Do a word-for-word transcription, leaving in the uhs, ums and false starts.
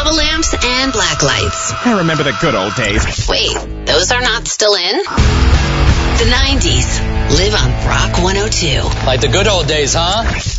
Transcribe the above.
lava lamps and black lights. I remember the good old days. Wait, those are not still in? The nineties. Live on Rock one oh two. Like the good old days, huh?